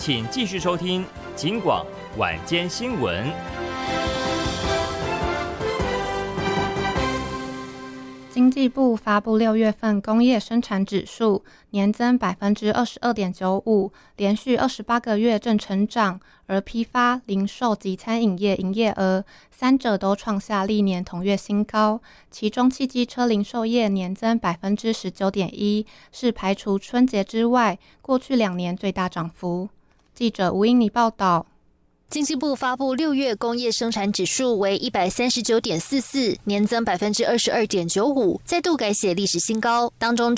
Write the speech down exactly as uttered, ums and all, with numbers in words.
请继续收听警广晚间新闻。 经济部发布六月份工业生产指数，年增 百分之二十二点九五， 连续二十八个月正成长，而批发、零售及餐饮业营业额三者都创下历年同月新高，其中汽机车零售业年增 百分之十九点一， 是排除春节之外过去两年最大涨幅。记者吴英妮报道。 经济部发布六月工业生产指数为 一百三十九点四四， 年增 百分之二十二点九五， 再度改写历史新高，当中